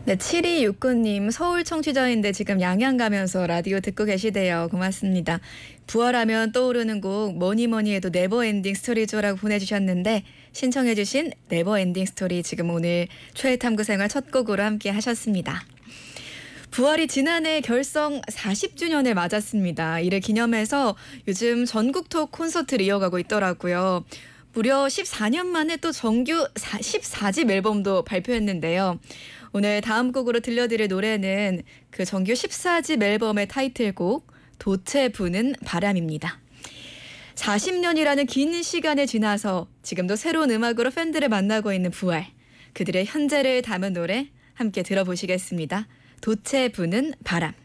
네, 7269님 서울 청취자인데 지금 양양 가면서 라디오 듣고 계시대요. 고맙습니다. 부활하면 떠오르는 곡 뭐니뭐니 해도 네버엔딩 스토리죠라고 보내주셨는데 신청해 주신 네버엔딩 스토리 지금 오늘 최애탐구 생활 첫 곡으로 함께 하셨습니다. 부활이 지난해 결성 40주년을 맞았습니다. 이를 기념해서 요즘 전국 투어 콘서트를 이어가고 있더라고요. 무려 14년 만에 또 정규 14집 앨범도 발표했는데요. 오늘 다음 곡으로 들려드릴 노래는 그 정규 14집 앨범의 타이틀곡 돛에 부는 바람입니다. 40년이라는 긴 시간을 지나서 지금도 새로운 음악으로 팬들을 만나고 있는 부활. 그들의 현재를 담은 노래 함께 들어보시겠습니다. 돛에 부는 바람.